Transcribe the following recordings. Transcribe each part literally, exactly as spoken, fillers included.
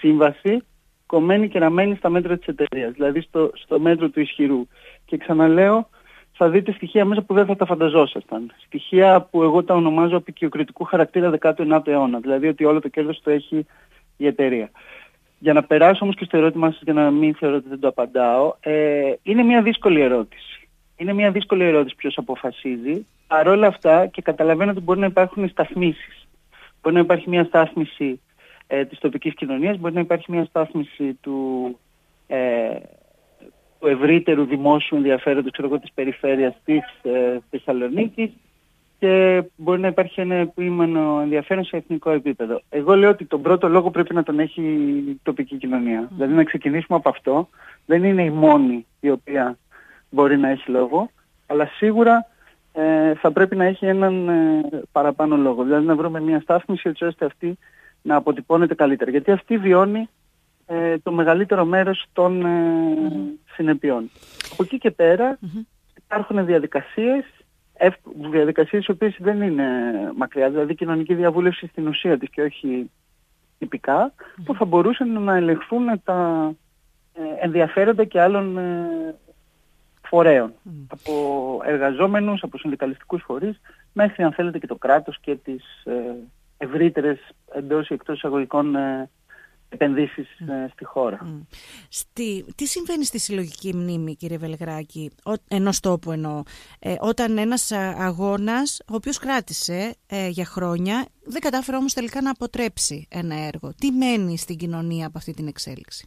σύμβαση κομμένη και ραμμένη στα μέτρα της εταιρείας, δηλαδή στο, στο μέτρο του ισχυρού. Και ξαναλέω, θα δείτε στοιχεία μέσα που δεν θα τα φανταζόσασταν. Στοιχεία που εγώ τα ονομάζω απεικιοκριτικού χαρακτήρα δεκάτου ενάτου αιώνα, δηλαδή ότι όλο το κέρδος το έχει η εταιρεία. Για να περάσω όμως και στο ερώτημά σας, για να μην θεωρώ ότι δεν το απαντάω, ε, είναι μια δύσκολη ερώτηση. Είναι μια δύσκολη ερώτηση ποιος αποφασίζει. Παρ' όλα αυτά, και καταλαβαίνω ότι μπορεί να υπάρχουν σταθμίσεις. Μπορεί να υπάρχει μια στάθμιση ε, της τοπικής κοινωνίας, μπορεί να υπάρχει μια στάθμιση του, ε, του ευρύτερου δημόσιου ενδιαφέροντος, ξέρω εγώ, της περιφέρειας της ε, Θεσσαλονίκης, και μπορεί να υπάρχει ένα επίμενο ενδιαφέρον σε εθνικό επίπεδο. Εγώ λέω ότι τον πρώτο λόγο πρέπει να τον έχει η τοπική κοινωνία. Mm. Δηλαδή να ξεκινήσουμε από αυτό. Δεν είναι η μόνη η οποία μπορεί να έχει λόγο, αλλά σίγουρα ε, θα πρέπει να έχει έναν ε, παραπάνω λόγο. Δηλαδή να βρούμε μια στάθμιση έτσι ώστε αυτή να αποτυπώνεται καλύτερα. Γιατί αυτή βιώνει ε, το μεγαλύτερο μέρος των ε, mm-hmm. συνεπειών. Από εκεί και πέρα mm-hmm. υπάρχουν διαδικασίες, διαδικασίες οι οποίες δεν είναι μακριά, δηλαδή κοινωνική διαβούλευση στην ουσία της και όχι τυπικά, mm-hmm. που θα μπορούσαν να ελεγχθούν τα ε, ενδιαφέροντα και άλλων ε, φορέων, mm. από εργαζόμενους, από συνδικαλιστικούς φορείς, μέχρι αν θέλετε και το κράτος και τις ε, ευρύτερες εντός ή εκτός εισαγωγικών ε, επενδύσεις mm. ε, στη χώρα. Mm. Στη, τι συμβαίνει στη συλλογική μνήμη, κύριε Βελεγράκη, ο, ενός τόπου εννοώ, ε, όταν ένας αγώνας, ο οποίος κράτησε ε, για χρόνια, δεν κατάφερε όμως τελικά να αποτρέψει ένα έργο. Τι μένει στην κοινωνία από αυτή την εξέλιξη?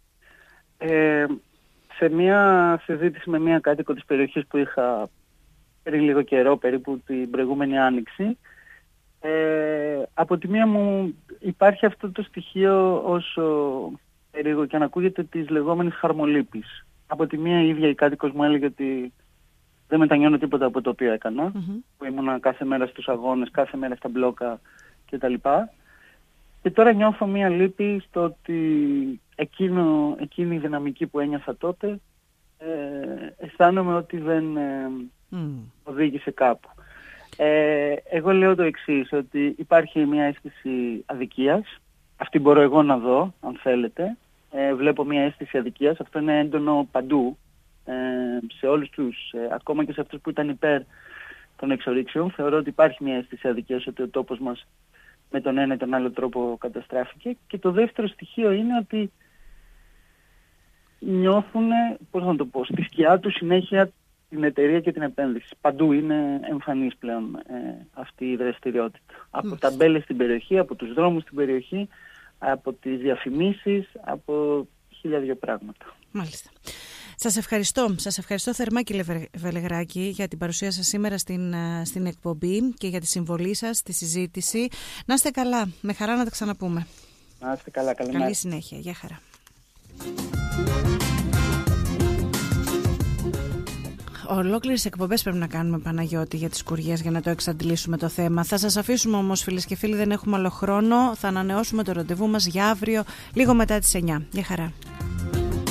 Ε, σε μια συζήτηση με μια κάτοικο της περιοχής που είχα πριν λίγο καιρό, περίπου την προηγούμενη άνοιξη, ε, από τη μία μου υπάρχει αυτό το στοιχείο, όσο περίεργο και αν ακούγεται, της λεγόμενης χαρμολύπης. Από τη μία η ίδια η κάτοικος μου έλεγε ότι δεν μετανιώνω τίποτα από το οποίο έκανα, mm-hmm. που ήμουνα κάθε μέρα στους αγώνες, κάθε μέρα στα μπλόκα κτλ. Και τώρα νιώθω μία λύπη στο ότι εκείνο, εκείνη η δυναμική που ένιωθα τότε ε, αισθάνομαι ότι δεν ε, mm. οδήγησε κάπου. Ε, εγώ λέω το εξής, ότι υπάρχει μια αίσθηση αδικίας, αυτή μπορώ εγώ να δω, αν θέλετε. Ε, βλέπω μια αίσθηση αδικίας, αυτό είναι έντονο παντού, ε, σε όλους τους, ε, ακόμα και σε αυτούς που ήταν υπέρ των εξορίξεων. Θεωρώ ότι υπάρχει μια αίσθηση αδικίας, ότι ο τόπος μας με τον ένα ή τον άλλο τρόπο καταστράφηκε. Και το δεύτερο στοιχείο είναι ότι νιώθουν, πώς να το πω, στη σκιά του συνέχεια την εταιρεία και την επένδυση. Παντού είναι εμφανής πλέον ε, αυτή η δραστηριότητα. Mm. Από ταμπέλες στην περιοχή, από τους δρόμους στην περιοχή, από τις διαφημίσεις, από χίλια δυο πράγματα. Μάλιστα. Σας ευχαριστώ. Σας ευχαριστώ θερμά, κύριε Βελεγράκη, για την παρουσία σας σήμερα στην, στην εκπομπή και για τη συμβολή σας στη συζήτηση. Να είστε καλά. Με χαρά να τα ξαναπούμε. Να είστε καλά. Καλημέρα. Καλή συνέχεια. Γεια χαρά. Ολόκληρες εκπομπές πρέπει να κάνουμε, Παναγιώτη, για τις σκουριές, για να το εξαντλήσουμε το θέμα. Θα σας αφήσουμε όμως, φίλες και φίλοι, δεν έχουμε άλλο χρόνο. Θα ανανεώσουμε το ραντεβού μας για αύριο, λίγο μετά τις εννιά. Γεια χαρά.